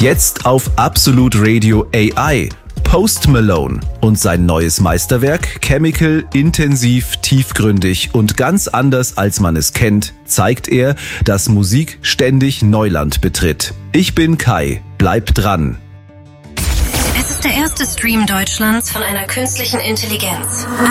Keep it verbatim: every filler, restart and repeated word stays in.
Jetzt auf Absolute Radio A I. Post Malone und sein neues Meisterwerk Chemical, intensiv, tiefgründig und ganz anders als man es kennt, zeigt er, dass Musik ständig Neuland betritt. Ich bin Kai, bleib dran. Es ist der erste Stream Deutschlands von einer künstlichen Intelligenz.